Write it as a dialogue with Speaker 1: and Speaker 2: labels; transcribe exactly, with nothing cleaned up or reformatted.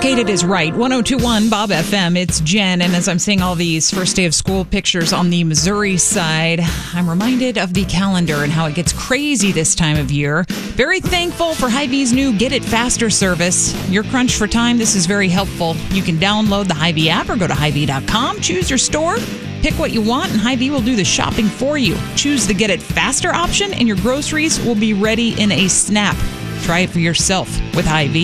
Speaker 1: Located is right. ten twenty-one Bob F M. It's Jen. And as I'm seeing all these first day of school pictures on the Missouri side, I'm reminded of the calendar and how it gets crazy this time of year. Very thankful for Hy-Vee's new Get It Faster service. You're crunched for time. This is very helpful. You can download the Hy-Vee app or go to Hy Vee dot com. Choose your store. Pick what you want, and Hy-Vee will do the shopping for you. Choose the Get It Faster option, and your groceries will be ready in a snap. Try it for yourself with Hy-Vee.